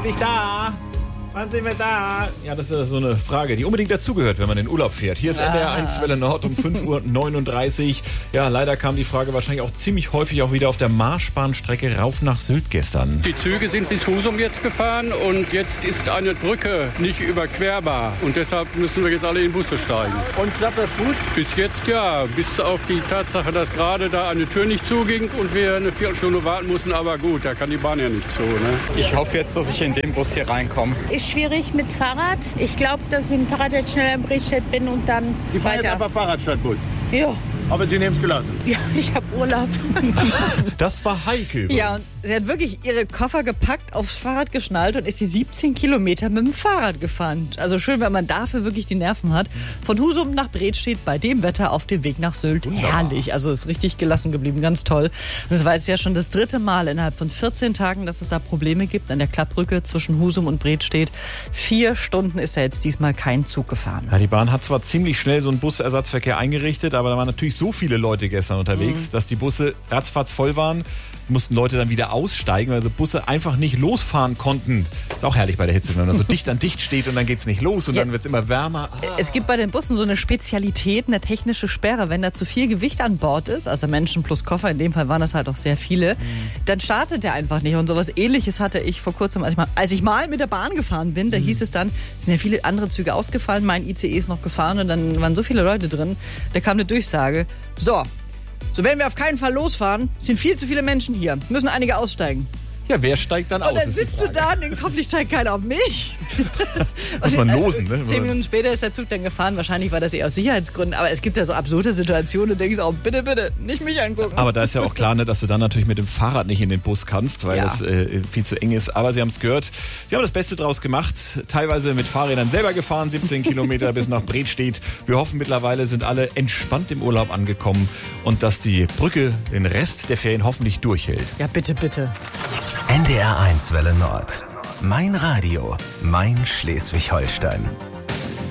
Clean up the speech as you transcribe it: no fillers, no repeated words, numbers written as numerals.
endlich da? Wann sind wir da? Ja, das ist so eine Frage, die unbedingt dazugehört, wenn man in Urlaub fährt. Hier ist NDR 1 Welle Nord um 5:39 Uhr. Ja, leider kam die Frage wahrscheinlich auch ziemlich häufig auch wieder auf der Marschbahnstrecke rauf nach Sylt gestern. Die Züge sind bis Husum jetzt gefahren und jetzt ist eine Brücke nicht überquerbar. Und deshalb müssen wir jetzt alle in Busse steigen. Und klappt das gut? Bis jetzt ja, bis auf die Tatsache, dass gerade da eine Tür nicht zuging und wir eine Viertelstunde warten mussten. Aber gut, da kann die Bahn ja nicht zu. Ne? Ich hoffe jetzt, dass ich in den Bus hier reinkomme. Ist schwierig mit Fahrrad. Ich glaube, dass ich mit dem Fahrrad jetzt schneller in Bredstedt bin und dann Sie fahren jetzt weiter. einfach Fahrrad statt Bus. Ja. Aber Sie nehmen es gelassen. Ja, ich habe Urlaub. Das war Heike übrigens. Ja, und sie hat wirklich ihre Koffer gepackt, aufs Fahrrad geschnallt und ist die 17 Kilometer mit dem Fahrrad gefahren. Also schön, wenn man dafür wirklich die Nerven hat. Von Husum nach Bredstedt bei dem Wetter auf dem Weg nach Sylt. Wunderbar. Herrlich, also ist richtig gelassen geblieben, ganz toll. Und es war jetzt ja schon das 3. Mal innerhalb von 14 Tagen, dass es da Probleme gibt an der Klappbrücke zwischen Husum und Bredstedt. 4 Stunden ist ja jetzt diesmal kein Zug gefahren. Ja, die Bahn hat zwar ziemlich schnell so einen Busersatzverkehr eingerichtet, aber da waren natürlich so viele Leute gestern unterwegs, dass die Busse ratzfatz voll waren. Mussten Leute dann wieder aussteigen, weil so Busse einfach nicht losfahren konnten. Ist auch herrlich bei der Hitze, wenn man so dicht an dicht steht und dann geht's nicht los und Ja. dann wird's immer wärmer. Es gibt bei den Bussen so eine Spezialität, eine technische Sperre. Wenn da zu viel Gewicht an Bord ist, also Menschen plus Koffer, in dem Fall waren das halt auch sehr viele, dann startet der einfach nicht. Und sowas Ähnliches hatte ich vor kurzem, als ich mal mit der Bahn gefahren bin, da hieß es dann, es sind ja viele andere Züge ausgefallen, mein ICE ist noch gefahren und dann waren so viele Leute drin, da kam eine Durchsage, so werden wir auf keinen Fall losfahren, es sind viel zu viele Menschen hier, müssen einige aussteigen. Ja, wer steigt dann aus? Und dann ist die sitzt du Frage. da und denkst, hoffentlich zeigt keiner auf mich. Muss man losen, ne? 10 Minuten später ist der Zug dann gefahren. Wahrscheinlich war das eher aus Sicherheitsgründen. Aber es gibt ja so absurde Situationen. Du denkst auch, bitte, bitte, nicht mich angucken. Aber da ist ja auch klar, ne, dass du dann natürlich mit dem Fahrrad nicht in den Bus kannst, weil Ja. das viel zu eng ist. Aber Sie haben es gehört, wir haben das Beste draus gemacht. Teilweise mit Fahrrädern selber gefahren, 17 Kilometer bis nach Bredstedt. Wir hoffen, mittlerweile sind alle entspannt im Urlaub angekommen und dass die Brücke den Rest der Ferien hoffentlich durchhält. Ja, bitte, bitte. NDR 1 Welle Nord. Mein Radio, mein Schleswig-Holstein.